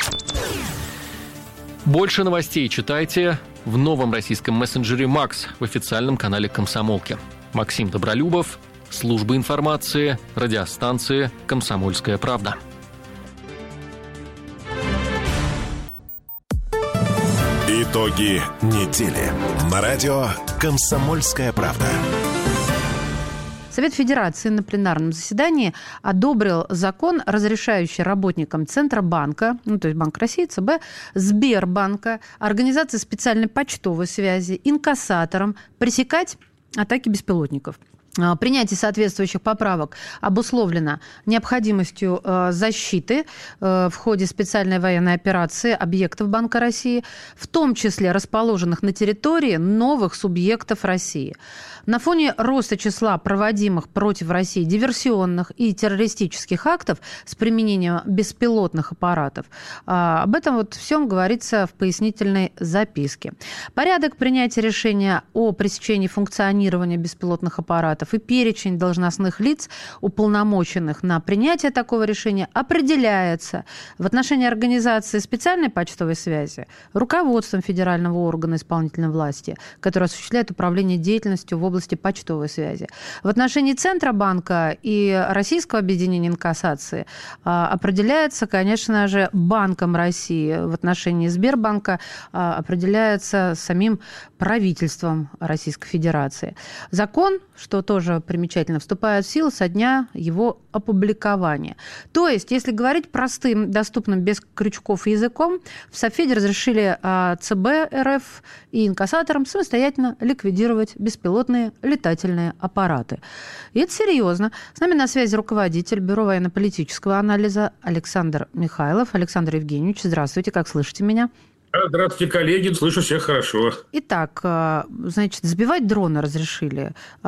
Больше новостей читайте в новом российском мессенджере «Макс» в официальном канале «Комсомолки». Максим Добролюбов, служба информации, радиостанции «Комсомольская правда». Итоги недели. На радио «Комсомольская правда». Совет Федерации на пленарном заседании одобрил закон, разрешающий работникам Центробанка, ну, то есть Банк России, ЦБ, Сбербанка, организации специальной почтовой связи, инкассаторам пресекать атаки беспилотников. Принятие соответствующих поправок обусловлено необходимостью защиты в ходе специальной военной операции объектов Банка России, в том числе расположенных на территории новых субъектов России. На фоне роста числа проводимых против России диверсионных и террористических актов с применением беспилотных аппаратов, об этом вот всем говорится в пояснительной записке. Порядок принятия решения о пресечении функционирования беспилотных аппаратов и перечень должностных лиц, уполномоченных на принятие такого решения, определяется в отношении организации специальной почтовой связи руководством федерального органа исполнительной власти, который осуществляет управление деятельностью в области почтовой связи. В отношении Центробанка и Российского объединения инкассации определяется, конечно же, Банком России. В отношении Сбербанка определяется самим правительством Российской Федерации. Закон, что тоже примечательно, вступает в силу со дня его опубликования. То есть, если говорить простым, доступным, без крючков языком, в Совфеде разрешили ЦБ РФ и инкассаторам самостоятельно ликвидировать беспилотные летательные аппараты. И это серьезно. С нами на связи руководитель Бюро военно-политического анализа Александр Михайлов. Александр Евгеньевич, здравствуйте, как слышите меня? Здравствуйте, коллеги, слышу всех хорошо. Итак, значит, сбивать дроны разрешили.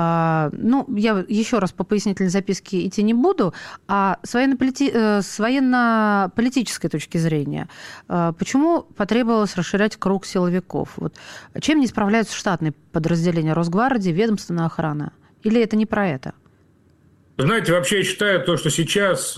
Ну, я еще раз по пояснительной записке идти не буду, а с военно-полити... с военно-политической точки зрения, почему потребовалось расширять круг силовиков? Вот. Чем не справляются штатные подразделения Росгвардии, ведомственная охрана? Или это не про это? Знаете, вообще я считаю то, что сейчас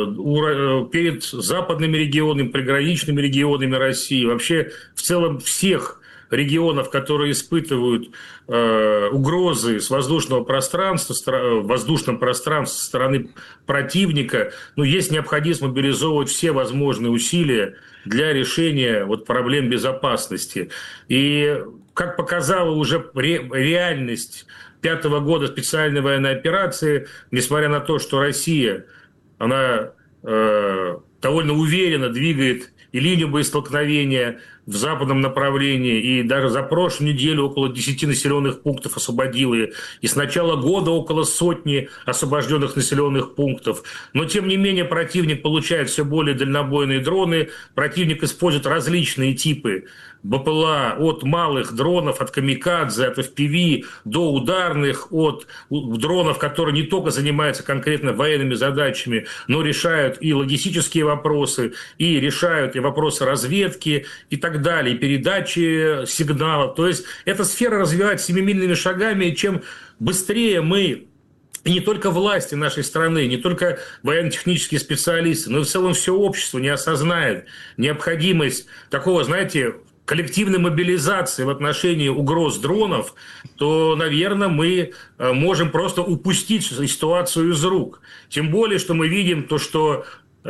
э, перед западными регионами, приграничными регионами России, вообще в целом всех регионов, которые испытывают э, угрозы с воздушного пространства, стра- в воздушном пространстве со стороны противника, ну, есть необходимость мобилизовывать все возможные усилия для решения вот, проблем безопасности. И, как показала уже ре- реальность пятого года специальной военной операции, несмотря на то, что Россия, она э, довольно уверенно двигает и линию боестолкновения в западном направлении, и даже за прошлую неделю около десяти населенных пунктов освободила, и с начала года около сотни освобожденных населенных пунктов. Но, тем не менее, противник получает все более дальнобойные дроны, противник использует различные типы БПЛА, от малых дронов, от камикадзе, от эф пи ви до ударных, от дронов, которые не только занимаются конкретно военными задачами, но решают и логистические вопросы, и решают и вопросы разведки, и так далее, и передачи сигналов. То есть эта сфера развивается семимильными шагами, и чем быстрее мы, и не только власти нашей страны, не только военно-технические специалисты, но и в целом все общество не осознает необходимость такого, знаете, коллективной мобилизации в отношении угроз дронов, то, наверное, мы можем просто упустить ситуацию из рук. Тем более, что мы видим то, что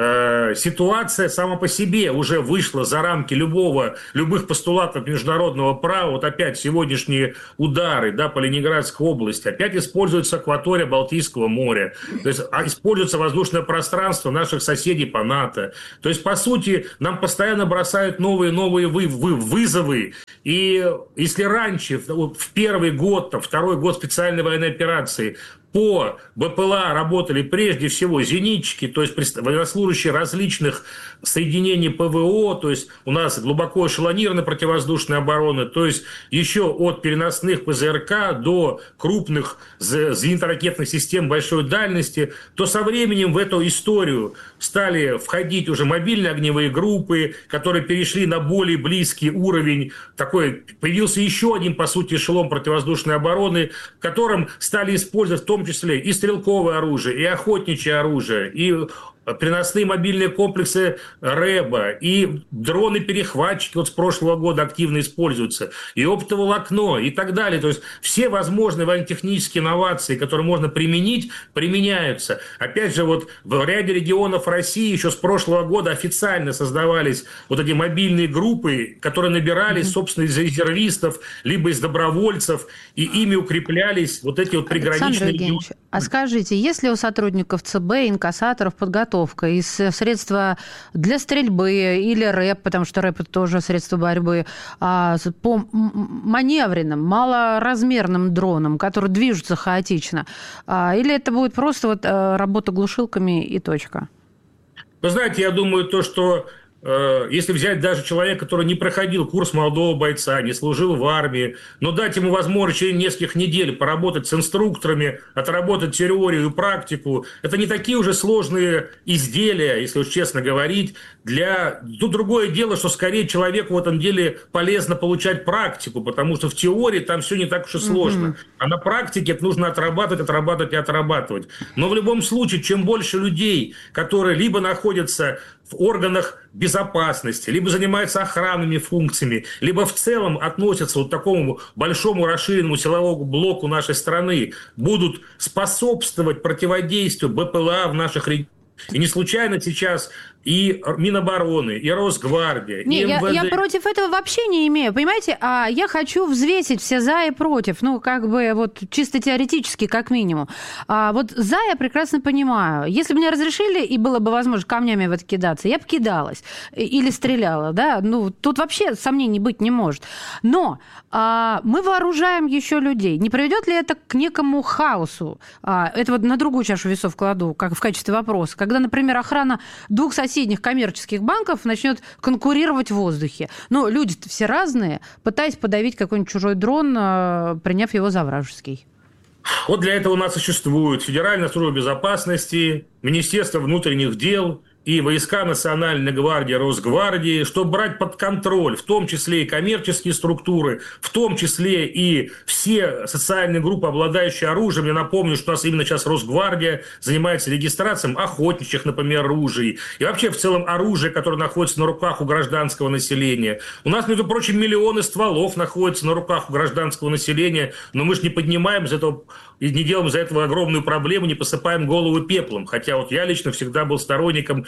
ситуация сама по себе уже вышла за рамки любого, любых постулатов международного права. Вот опять сегодняшние удары, да, по Ленинградской области, опять используется акватория Балтийского моря, то есть используется воздушное пространство наших соседей по НАТО. То есть, по сути, нам постоянно бросают новые новые вы, вы, вызовы. И если раньше, в первый год, там, второй год специальной военной операции, по БПЛА работали прежде всего зенитчики, то есть военнослужащие различных соединений ПВО, то есть у нас глубоко эшелонированная противовоздушная оборона, то есть еще от переносных ПЗРК до крупных зенитно-ракетных систем большой дальности, то со временем в эту историю стали входить уже мобильные огневые группы, которые перешли на более близкий уровень, такой, появился еще один, по сути, эшелон противовоздушной обороны, в котором стали использовать в том числе и стрелковое оружие, и охотничье оружие, и переносные мобильные комплексы РЭБа, и дроны-перехватчики вот с прошлого года активно используются, и оптоволокно, и так далее. То есть все возможные военно-технические инновации, которые можно применить, применяются. Опять же, вот в ряде регионов России еще с прошлого года официально создавались вот эти мобильные группы, которые набирались, mm-hmm. собственно, из резервистов, либо из добровольцев, и ими укреплялись вот эти вот приграничные регионы. А скажите, есть ли у сотрудников ЦБ, инкассаторов подготовка из средства для стрельбы или рэп, потому что рэп – это тоже средство борьбы, по маневренным, малоразмерным дронам, которые движутся хаотично? Или это будет просто вот работа глушилками и точка? Вы знаете, я думаю, то, что если взять даже человека, который не проходил курс молодого бойца, не служил в армии, но дать ему возможность через несколько недель поработать с инструкторами, отработать теорию и практику, это не такие уже сложные изделия, если уж честно говорить. Для... Тут другое дело, что скорее человеку в этом деле полезно получать практику, потому что в теории там все не так уж и сложно. Mm-hmm. А на практике это нужно отрабатывать, отрабатывать и отрабатывать. Но в любом случае, чем больше людей, которые либо находятся в органах безопасности, либо занимаются охранными функциями, либо в целом относятся вот к такому большому расширенному силовому блоку нашей страны, будут способствовать противодействию БПЛА в наших регионах. И не случайно сейчас и Минобороны, и Росгвардия, не, и МВД... Я, я против этого вообще не имею, понимаете? А я хочу взвесить все за и против, ну, как бы вот чисто теоретически, как минимум. А вот за я прекрасно понимаю. Если бы мне разрешили, и было бы возможно камнями в это кидаться, я бы кидалась или стреляла, да? Ну, тут вообще сомнений быть не может. Но а, мы вооружаем еще людей. Не приведет ли это к некому хаосу? А, это вот на другую чашу весов кладу, как в качестве вопроса. Когда, например, охрана двух соседних коммерческих банков начнет конкурировать в воздухе. Но люди-то все разные, пытаясь подавить какой-нибудь чужой дрон, приняв его за вражеский. Вот для этого у нас существует Федеральная служба безопасности, Министерство внутренних дел и войска Национальной гвардии, Росгвардии, чтобы брать под контроль, в том числе и коммерческие структуры, в том числе и все социальные группы, обладающие оружием. Я напомню, что у нас именно сейчас Росгвардия занимается регистрацией охотничьих, например, ружей. И вообще в целом оружие, которое находится на руках у гражданского населения. У нас, между прочим, миллионы стволов находятся на руках у гражданского населения, но мы же не поднимаем из этого и не делаем из-за этого огромную проблему, не посыпаем голову пеплом. Хотя вот я лично всегда был сторонником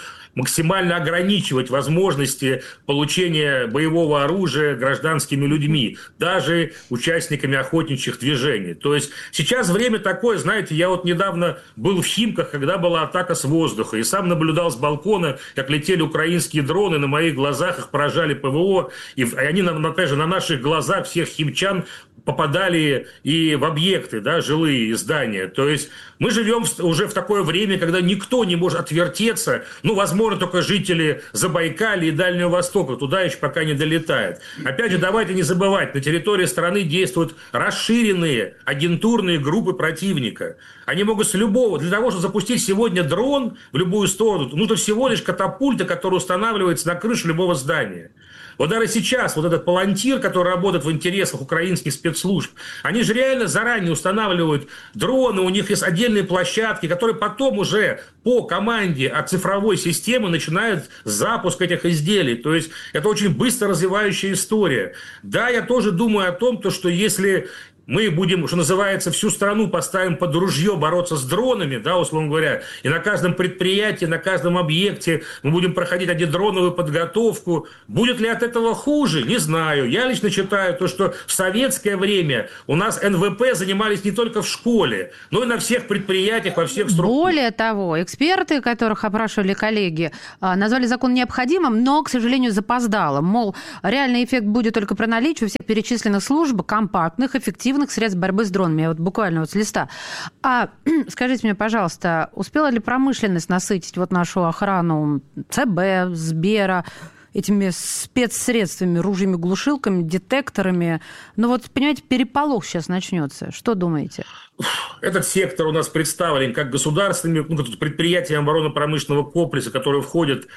максимально ограничивать возможности получения боевого оружия гражданскими людьми, даже участниками охотничьих движений. То есть сейчас время такое, знаете, я вот недавно был в Химках, когда была атака с воздуха, и сам наблюдал с балкона, как летели украинские дроны, на моих глазах их поражали ПВО, и они, опять же, на наших глазах всех химчан попадали и в объекты, да, жилые здания. То есть мы живем уже в такое время, когда никто не может отвертеться, ну, возможно, только жители Забайкалья и Дальнего Востока, туда еще пока не долетает. Опять же, давайте не забывать, на территории страны действуют расширенные агентурные группы противника. Они могут с любого, для того, чтобы запустить сегодня дрон в любую сторону, нужно всего лишь катапульта, которая устанавливается на крышу любого здания. Вот даже сейчас вот этот палантир, который работает в интересах украинских спецслужб, они же реально заранее устанавливают дроны, у них есть отдельные площадки, которые потом уже по команде от цифровой системы начинают запуск этих изделий. То есть это очень быстро развивающая история. Да, я тоже думаю о том, что если мы будем, что называется, всю страну поставим под ружье бороться с дронами, да, условно говоря, и на каждом предприятии, на каждом объекте мы будем проходить антидроновую подготовку. Будет ли от этого хуже? Не знаю. Я лично считаю, то, что в советское время у нас эн вэ пэ занимались не только в школе, но и на всех предприятиях, во всех структурах. Более того, эксперты, которых опрашивали коллеги, назвали закон необходимым, но, к сожалению, запоздалым. Мол, реальный эффект будет только при наличии у всех перечисленных служб компактных, эффективных средств борьбы с дронами. Я вот буквально вот с листа. А скажите мне, пожалуйста, успела ли промышленность насытить вот нашу охрану цэ бэ, Сбера этими спецсредствами, ружьями-глушилками, детекторами? Ну вот, понимаете, переполох сейчас начнется. Что думаете? Этот сектор у нас представлен как государственными, ну, предприятиями оборонно-промышленного комплекса, которые входят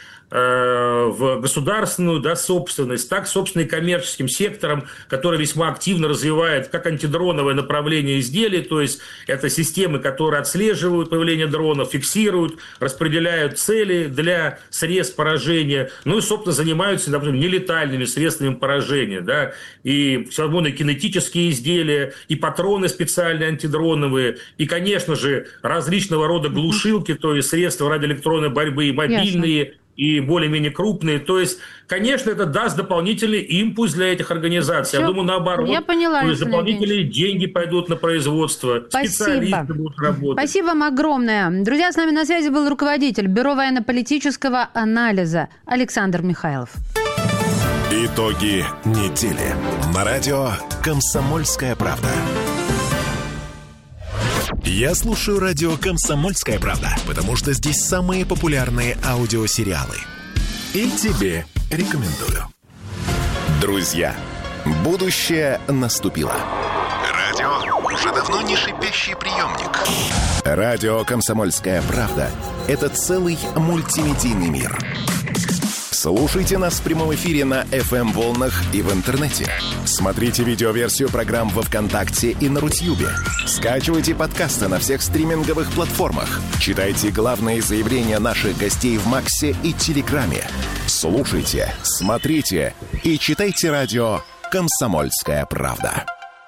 э, в государственную, да, собственность, так, собственно, и коммерческим сектором, который весьма активно развивает как антидроновое направление изделий, то есть это системы, которые отслеживают появление дронов, фиксируют, распределяют цели для средств поражения, ну и, собственно, занимаются, например, нелетальными средствами поражения, да, и всевозможные кинетические изделия, и патроны специальные антидроновые, и, конечно же, различного рода глушилки, то есть средства радиоэлектронной борьбы, и мобильные, Ясно. И более-менее крупные. То есть, конечно, это даст дополнительный импульс для этих организаций. Все. Я думаю, наоборот. Я поняла, то есть дополнительные деньги пойдут на производство, Спасибо. Специалисты будут работать. Спасибо вам огромное. Друзья, с нами на связи был руководитель Бюро военно-политического анализа Александр Михайлов. Итоги недели. На радио «Комсомольская правда». Я слушаю радио «Комсомольская правда», потому что здесь самые популярные аудиосериалы. И тебе рекомендую. Друзья, будущее наступило. Радио уже давно не шипящий приемник. Радио «Комсомольская правда» — это целый мультимедийный мир. Слушайте нас в прямом эфире на эф эм-волнах и в интернете. Смотрите видеоверсию программ во ВКонтакте и на Рутьюбе. Скачивайте подкасты на всех стриминговых платформах. Читайте главные заявления наших гостей в Максе и Телеграме. Слушайте, смотрите и читайте радио «Комсомольская правда».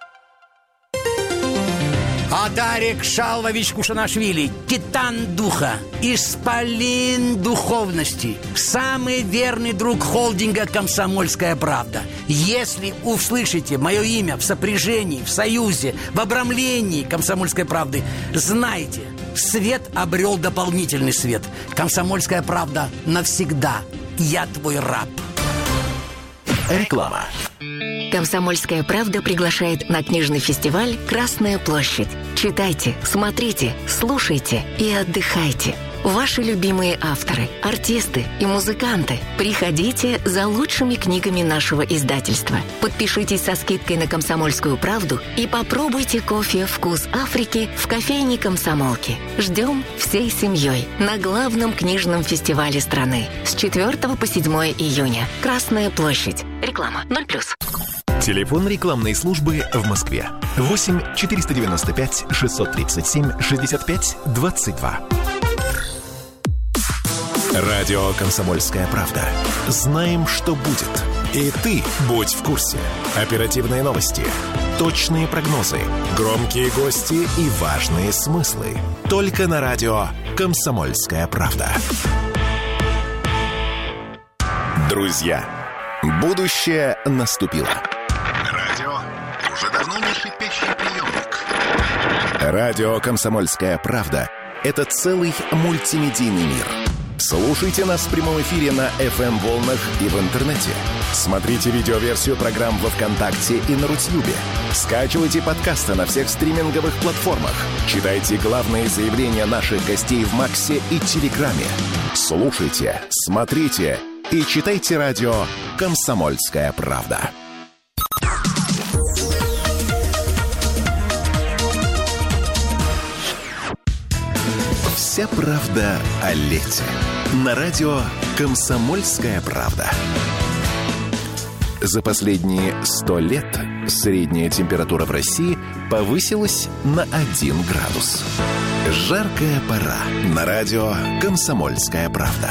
Адарик Шалвович Кушанашвили, титан духа, исполин духовности, самый верный друг холдинга «Комсомольская правда». Если услышите мое имя в сопряжении, в союзе, в обрамлении «Комсомольской правды», знайте, свет обрел дополнительный свет. «Комсомольская правда» навсегда. Я твой раб. Реклама. «Комсомольская правда» приглашает на книжный фестиваль «Красная площадь». Читайте, смотрите, слушайте и отдыхайте. Ваши любимые авторы, артисты и музыканты. Приходите за лучшими книгами нашего издательства. Подпишитесь со скидкой на «Комсомольскую правду» и попробуйте кофе «Вкус Африки» в кофейне «Комсомолки». Ждем всей семьей на главном книжном фестивале страны с четвёртого по седьмое июня. «Красная площадь». Реклама ноль плюс. Телефон рекламной службы в Москве. восемь четыреста девяносто пять шестьсот тридцать семь шестьдесят пять двадцать два. Радио «Комсомольская правда». Знаем, что будет. И ты будь в курсе. Оперативные новости, точные прогнозы, громкие гости и важные смыслы. Только на радио «Комсомольская правда». Друзья, будущее наступило. Радио уже давно не шипящий приемник. Радио «Комсомольская правда» — это целый мультимедийный мир. Слушайте нас в прямом эфире на эф эм-волнах и в интернете. Смотрите видеоверсию программ во ВКонтакте и на Рутьюбе. Скачивайте подкасты на всех стриминговых платформах. Читайте главные заявления наших гостей в Максе и Телеграме. Слушайте, смотрите и читайте радио «Комсомольская правда». Вся правда о лете. На радио «Комсомольская правда». За последние сто лет средняя температура в России повысилась на один градус. Жаркая пора. На радио «Комсомольская правда».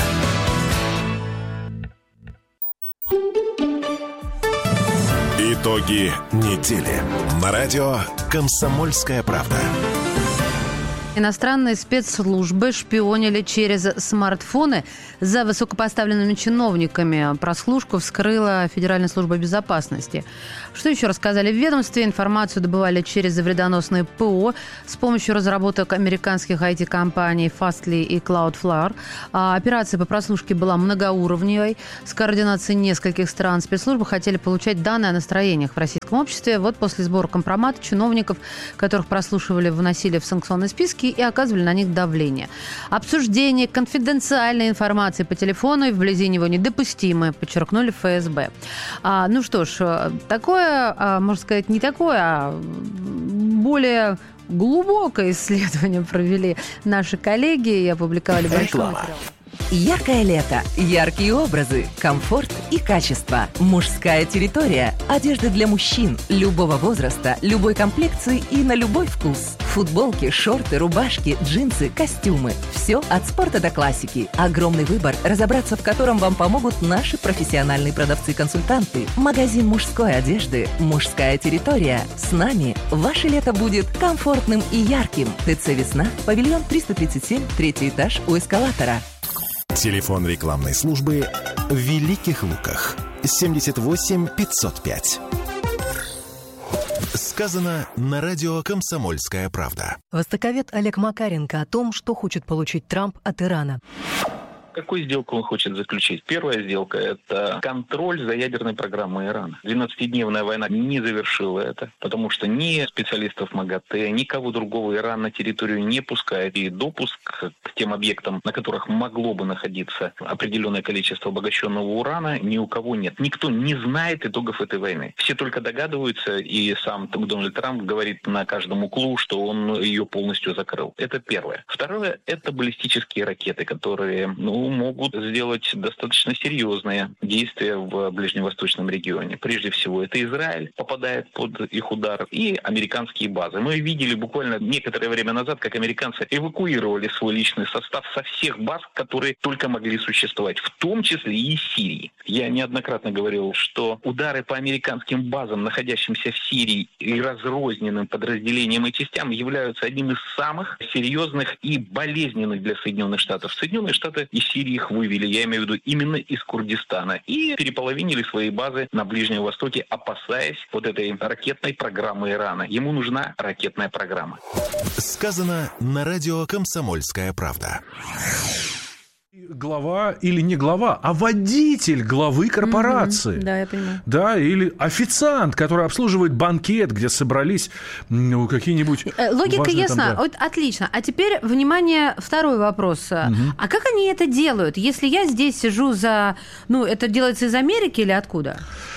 Итоги недели. На радио «Комсомольская правда». Иностранные спецслужбы шпионили через смартфоны за высокопоставленными чиновниками. Прослушку вскрыла Федеральная служба безопасности. Что еще рассказали в ведомстве? Информацию добывали через вредоносные ПО с помощью разработок американских ай ти-компаний Fastly и Cloudflare. А операция по прослушке была многоуровневой, с координацией нескольких стран. Спецслужбы хотели получать данные о настроениях в российском обществе. Вот после сбора компромата чиновников, которых прослушивали, вносили в санкционные списки и оказывали на них давление. Обсуждение конфиденциальной информации по телефону и вблизи него недопустимы, подчеркнули эф эс бэ. А, ну что ж, такое, а, можно сказать, не такое, а более глубокое исследование провели наши коллеги и опубликовали большой материал. Яркое лето, яркие образы, комфорт и качество. Мужская территория. Одежда для мужчин любого возраста, любой комплекции и на любой вкус. Футболки, шорты, рубашки, джинсы, костюмы. Все от спорта до классики. Огромный выбор, разобраться в котором вам помогут наши профессиональные продавцы-консультанты. Магазин мужской одежды «Мужская территория». С нами ваше лето будет комфортным и ярким. ТЦ «Весна», павильон триста тридцать семь, третий этаж у эскалатора. Телефон рекламной службы в Великих Луках. семьдесят восемь пятьсот пять. Сказано на радио «Комсомольская правда». Востоковед Олег Макаренко о том, что хочет получить Трамп от Ирана. Какую сделку он хочет заключить? Первая сделка – это контроль за ядерной программой Ирана. двенадцатидневная война не завершила это, потому что ни специалистов МАГАТЭ, никого другого Иран на территорию не пускает. И допуск к тем объектам, на которых могло бы находиться определенное количество обогащенного урана, ни у кого нет. Никто не знает итогов этой войны. Все только догадываются, и сам Дональд Трамп говорит на каждом углу, что он ее полностью закрыл. Это первое. Второе – это баллистические ракеты, которые, ну, могут сделать достаточно серьезные действия в ближневосточном регионе. Прежде всего, это Израиль попадает под их удар и американские базы. Мы видели буквально некоторое время назад, как американцы эвакуировали свой личный состав со всех баз, которые только могли существовать, в том числе и из Сирии. Я неоднократно говорил, что удары по американским базам, находящимся в Сирии, и разрозненным подразделениям и частям являются одним из самых серьезных и болезненных для Соединенных Штатов. Соединенные Штаты из Сирии их вывели, я имею в виду именно из Курдистана, и переполовинили свои базы на Ближнем Востоке, опасаясь вот этой ракетной программы Ирана. Ему нужна ракетная программа. Сказано на радио «Комсомольская правда». Глава или не глава, а водитель главы корпорации. Mm-hmm. Да, я понимаю. Да, или официант, который обслуживает банкет, где собрались ну, какие-нибудь... Логика ясна. Там, да. Вот, отлично. А теперь, внимание, второй вопрос. Mm-hmm. А как они это делают? Если я здесь сижу за... Ну, это делается из Америки или откуда?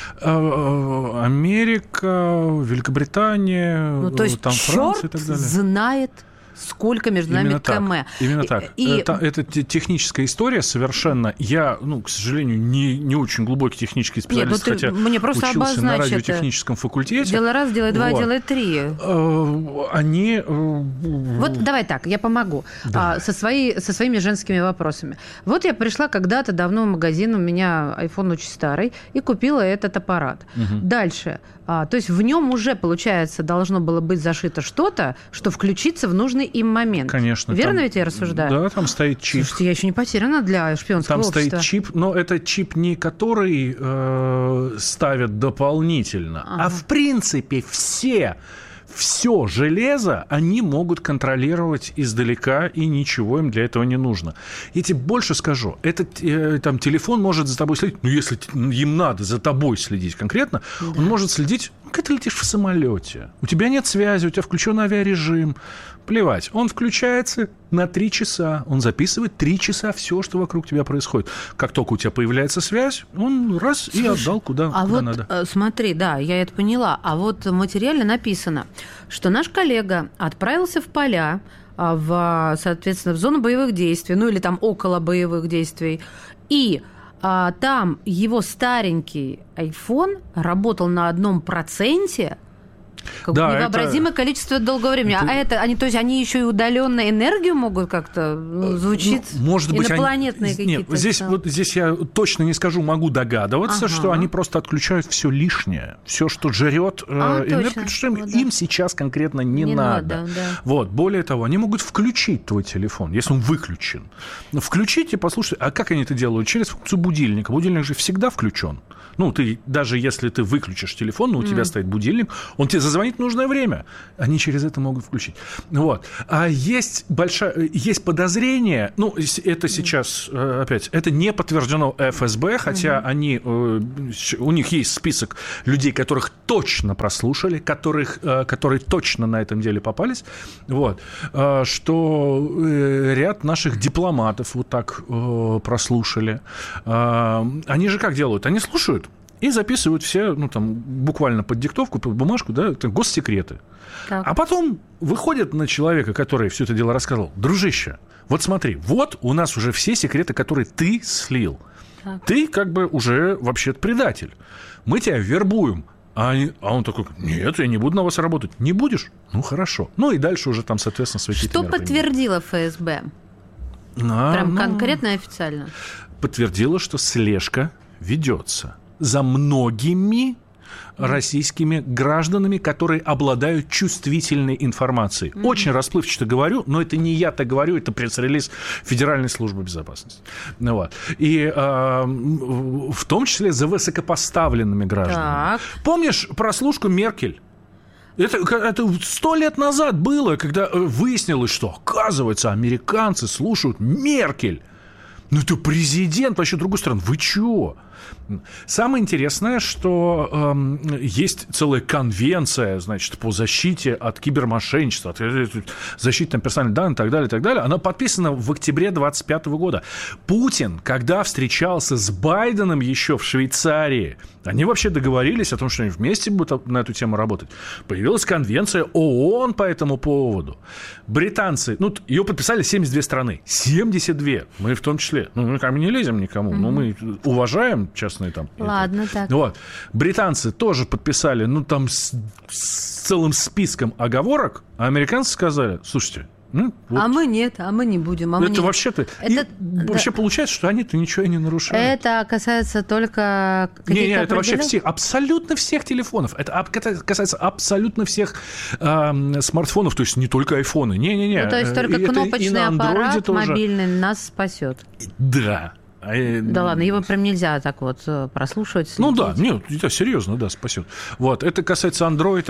Америка, Великобритания, ну, то есть там Франция и так далее. Знает... Сколько между нами именно км. Так, именно так. И... Это, это техническая история совершенно. Я, ну, к сожалению, не, не очень глубокий технический специалист, Нет, ну хотя мне просто учился на радиотехническом это. факультете. Делай раз, делай два, вот. делай три. Они... Вот давай так, я помогу. Да. Со, своей, со своими женскими вопросами. Вот я пришла когда-то давно в магазин, у меня iPhone очень старый, и купила этот аппарат. Угу. Дальше. А, то есть в нем уже, получается, должно было быть зашито что-то, что включится в нужный нужный им момент. Конечно. Верно там, ведь я рассуждаю? Да, там стоит чип. Слушайте, я еще не потеряна для шпионского Там общества. стоит чип, но это чип не который э, ставят дополнительно, ага. а в принципе все... Все железо они могут контролировать издалека, и ничего им для этого не нужно. Я тебе больше скажу. Этот э, там, телефон может за тобой следить. Ну, если им надо за тобой следить конкретно, да. он может следить, когда ты летишь в самолете. У тебя нет связи, у тебя включен авиарежим. Плевать. Он включается на три часа. Он записывает три часа все, что вокруг тебя происходит. Как только у тебя появляется связь, он раз Слушай, и отдал куда, а куда вот, надо. Смотри, да, я это поняла. А вот в материале написано, что наш коллега отправился в поля, в, соответственно, в зону боевых действий, ну или там около боевых действий, и а, там его старенький iPhone работал на одном проценте. Как да, невообразимое это... количество долгого времени. Это... А это, они, то есть они еще и удаленно энергию могут как-то, ну, звучит, ну, может быть, инопланетные они... какие-то. Нет, здесь, вот, здесь я точно не скажу, могу догадываться, ага. что они просто отключают все лишнее, все, что жрет а, э, энергию, потому что им, ну, да. им сейчас конкретно не, не надо. надо да. Вот, более того, они могут включить твой телефон, если он выключен. Включить и послушать. А как они это делают? Через функцию будильника. Будильник же всегда включен. Ну, ты, даже если ты выключишь телефон, но у mm. тебя стоит будильник, он тебе зазвонит в нужное время. Они через это могут включить. Вот. А есть, большая, есть подозрение, ну, это сейчас, опять, это не подтверждено эф эс бэ, хотя mm-hmm. они, у них есть список людей, которых точно прослушали, которых, которые точно на этом деле попались, вот, что ряд наших дипломатов вот так прослушали. Они же как делают? Они слушают и записывают все, ну, там, буквально под диктовку, под бумажку, да, это госсекреты. Так. А потом выходят на человека, который все это дело рассказал. Дружище, вот смотри, вот у нас уже все секреты, которые ты слил. Так. Ты как бы уже вообще-то предатель. Мы тебя вербуем. А, они, а он такой, нет, я не буду на вас работать. Не будешь? Ну, хорошо. Ну, и дальше уже там, соответственно, свои какие-то меры. Что подтвердила эф эс бэ? А, Прям ну, конкретно и официально. Подтвердила, что слежка ведется за многими российскими гражданами, которые обладают чувствительной информацией. Mm-hmm. Очень расплывчато говорю, но это не я так говорю, это пресс-релиз Федеральной службы безопасности. Ну, вот. И э, в том числе за высокопоставленными гражданами. Так. Помнишь прослушку Меркель? Это, это сто лет назад было, когда выяснилось, что, оказывается, американцы слушают Меркель. Ну, это президент вообще другой страны. Вы чего? Самое интересное, что э, есть целая конвенция, значит, по защите от кибермошенничества, от защиты там, персональных данных и так далее, и так далее. Она подписана в октябре двадцать пятого года. Путин, когда встречался с Байденом еще в Швейцарии, они вообще договорились о том, что они вместе будут на эту тему работать. Появилась конвенция ООН по этому поводу. Британцы, ну, ее подписали семьдесят две страны. семьдесят две. Мы в том числе. Ну, мы там не лезем никому, mm-hmm. но мы уважаем частные там. Ладно, это. так. Вот. Британцы тоже подписали, ну, там с, с целым списком оговорок, а американцы сказали, слушайте, ну, вот. А мы нет, а мы не будем. А мы это не... вообще-то... Это... Вообще да. получается, что они-то ничего и не нарушают. Это касается только... Не, не, это вообще всех, абсолютно всех телефонов. Это касается абсолютно всех э, смартфонов, то есть не только айфоны. Не-не-не. Ну, то есть только это кнопочный аппарат тоже. Мобильный нас спасет. Да. Да ладно, его прям нельзя так вот прослушивать. Следить. Ну да, нет, да, серьезно, да, спасет. Вот, это касается Android,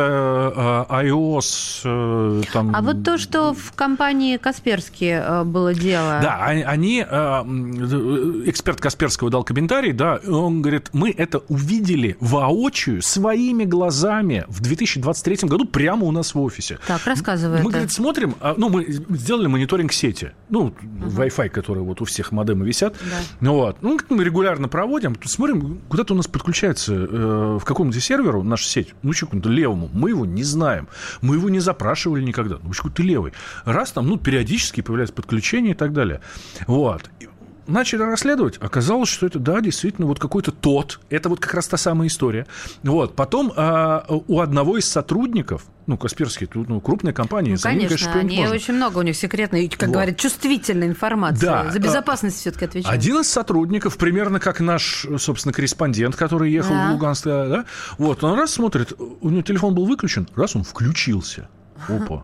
iOS. Там... А вот то, что в компании Касперский было дело. Да, они, эксперт Касперского дал комментарий, да, он говорит, мы это увидели воочию своими глазами в две тысячи двадцать третьем году прямо у нас в офисе. Так, рассказывай. Мы, это. говорит, смотрим, ну, мы сделали мониторинг сети, ну, uh-huh. Wi-Fi, который вот у всех модемы висят. Да. Ну, вот. Ну, мы регулярно проводим, смотрим, куда-то у нас подключается э, в каком-то серверу наша сеть, ну, чего-то левому, мы его не знаем, мы его не запрашивали никогда, ну, почему ты левый? Раз там, ну, периодически появляется подключение и так далее. Вот. Начали расследовать, оказалось, что это, да, действительно, вот какой-то тот, это вот как раз та самая история. Вот. Потом а, у одного из сотрудников, ну, Касперский, ну, крупная компания, ну, за ними, конечно, конечно, они можно. Очень много у них секретной, как вот. Говорят, чувствительной информации. Да. За безопасность все-таки отвечают. Один из сотрудников, примерно как наш, собственно, корреспондент, который ехал да. в Луганск, да, вот, он раз смотрит, у него телефон был выключен, раз он включился. Опа.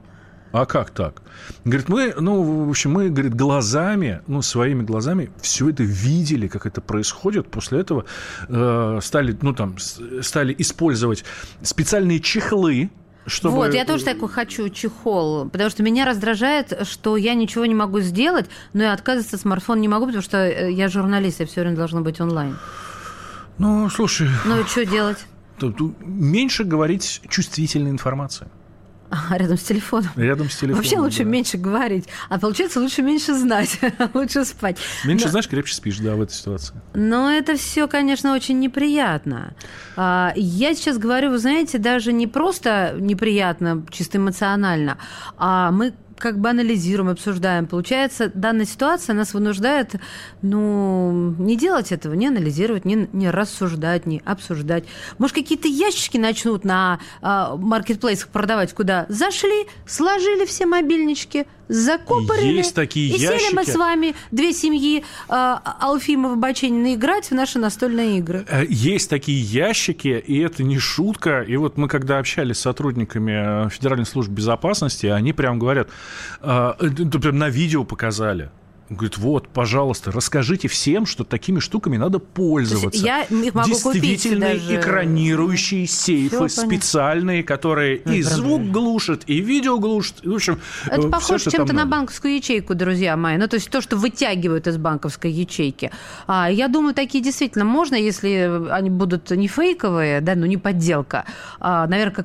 А как так? Говорит, мы, ну, в общем, мы, говорит, глазами, ну, своими глазами все это видели, как это происходит. После этого э, стали, ну, там, стали использовать специальные чехлы, чтобы... Вот, я тоже такой хочу чехол, потому что меня раздражает, что я ничего не могу сделать, но и отказываться от смартфона не могу, потому что я журналист, я все время должна быть онлайн. Ну, слушай... Ну, и что делать? Меньше говорить чувствительной информации. А, рядом с телефоном. Рядом с телефоном. Вообще лучше да. меньше говорить. А получается, лучше меньше знать, лучше спать. Меньше Но... знаешь, крепче спишь, да, в этой ситуации. Но это все, конечно, очень неприятно. Я сейчас говорю, вы знаете, даже не просто неприятно, чисто эмоционально, а мы как бы анализируем, обсуждаем. Получается, данная ситуация нас вынуждает, ну, не делать этого, не анализировать, не, не рассуждать, не обсуждать. Может, какие-то ящички начнут на э, маркетплейсах продавать, куда зашли, сложили все мобильнички, закупорили. Есть такие и ящики. сели мы с вами, две семьи э, Алфимова, Баченина, играть в наши настольные игры. Есть такие ящики, и это не шутка. И вот мы, когда общались с сотрудниками Федеральной службы безопасности, они прям говорят, э, прям на видео показали. Говорит, вот, пожалуйста, расскажите всем, что такими штуками надо пользоваться. Я их могу Действительно купить даже... экранирующие сейфы, Всё специальные, которые ну, и правда. звук глушат, и видео глушат. В общем, это все, похоже чем-то на надо. банковскую ячейку, друзья мои. Ну, то есть то, что вытягивают из банковской ячейки. А, я думаю, такие действительно можно, если они будут не фейковые, да, ну, не подделка. А, наверное, как